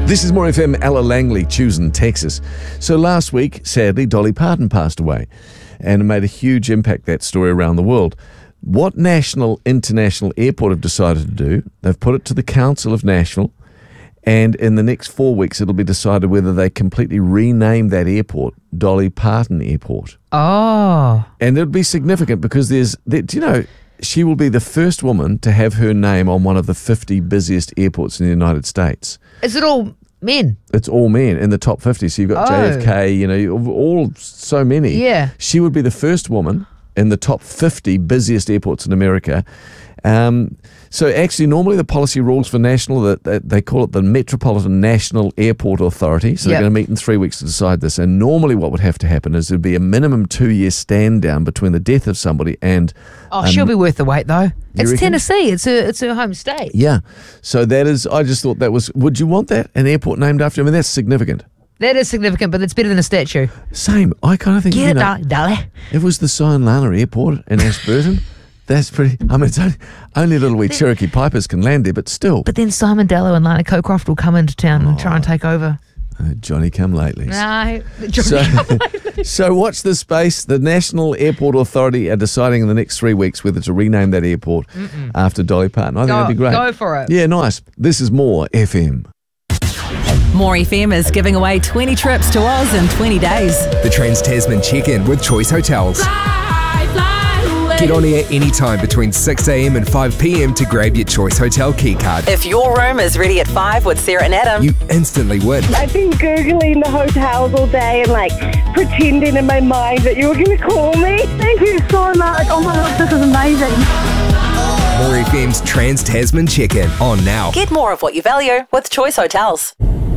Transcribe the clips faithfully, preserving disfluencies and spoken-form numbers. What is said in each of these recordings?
This is More F M, Ella Langley, choosing Texas. So last week, sadly, Dolly Parton passed away, and it made a huge impact, that story, around the world. What National International Airport have decided to do, they've put it to the Council of National, and in the next four weeks it'll be decided whether they completely rename that airport Dolly Parton Airport. Oh. And it'll be significant because there's, there, do you know, she will be the first woman to have her name on one of the fifty busiest airports in the United States. Is it all men? It's all men in the top fifty. So you've got Oh. J F K, you know, all so many. Yeah. She would be the first woman in the top fifty busiest airports in America. Um, so actually, normally the policy rules for national, that, that they call it the Metropolitan National Airport Authority. So Yep. they're going to meet in three weeks to decide this. And normally what would have to happen is there'd be a minimum two-year stand down between the death of somebody and... Oh, um, she'll be worth the wait, though. It's reckon? Tennessee. It's her, it's her home state. Yeah. So that is, I just thought that was, would you want that? An airport named after him? I mean, that's significant. That is significant, but it's better than a statue. Same. I kind of think, Get you it, know, darling. darling. if it was the Sion Lana Airport in Ashburton, that's pretty, I mean, it's only, only little wee Cherokee Pipers can land there, but still. But then Simon Dello and Lana Cocroft will come into town and try and take over. Uh, Johnny come lately. No. So, so watch this space. The National Airport Authority are deciding in the next three weeks whether to rename that airport Mm-mm. after Dolly Parton. I think Go- that'd be great. go for it. Yeah, nice. This is More F M. More F M is giving away twenty trips to Oz in twenty days. The Trans-Tasman Check-In with Choice Hotels. Fly, fly away. Get on air anytime between six a.m. and five p.m. to grab your Choice Hotel key card. If your room is ready at five with Sarah and Adam, You instantly win. I've been Googling the hotels all day and like pretending in my mind that you were going to call me. Thank you so much. Oh my gosh, this is amazing. More F M's Trans-Tasman Check-In on now. get more of what you value with Choice Hotels.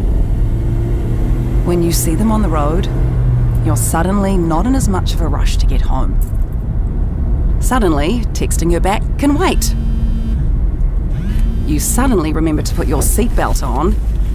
When you see them on the road, you're suddenly not in as much of a rush to get home. Suddenly, texting her back can wait. You suddenly remember to put your seatbelt on.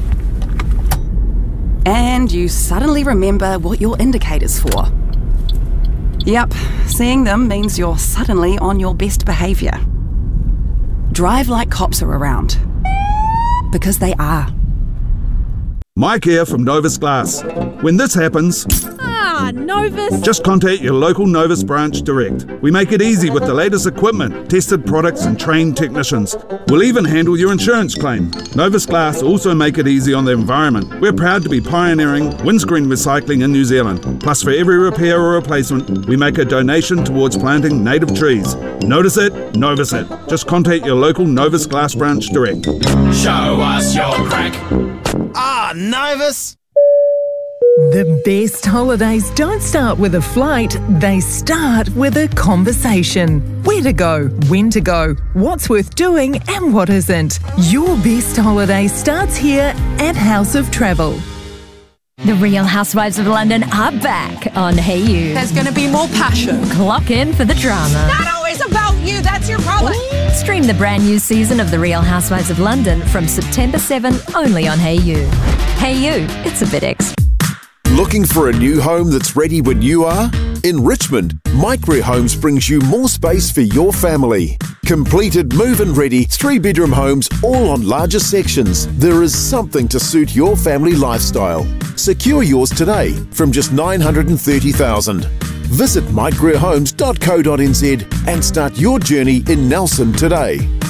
And you suddenly remember what your indicator's for. Yep, seeing them means you're suddenly on your best behaviour. Drive like cops are around. Because they are. Mike here from Novus Glass. When this happens, Ah, Novus. just contact your local Novus branch direct. We make it easy with the latest equipment, tested products and trained technicians. We'll even handle your insurance claim. Novus Glass also make it easy on the environment. We're proud to be pioneering windscreen recycling in New Zealand. Plus, for every repair or replacement, we make a donation towards planting native trees. Notice it, Novus it. Just contact your local Novus Glass branch direct. Show us your crack. Ah, Novus. The best holidays don't start with a flight, they start with a conversation. Where to go, when to go, what's worth doing and what isn't. Your best holiday starts here at House of Travel. The Real Housewives of London are back on Hey You. There's going to be more passion. Clock in for the drama. Not always about you. That's your problem. Stream the brand new season of The Real Housewives of London from September seventh only on Hey You. Hey You, it's a bit extra. Looking for a new home that's ready when you are? In Richmond, Micro Homes brings you more space for your family. Completed move-in ready three-bedroom homes all on larger sections. There is something to suit your family lifestyle. Secure yours today from just nine hundred thirty thousand dollars. Visit micro homes dot co dot n z and start your journey in Nelson today.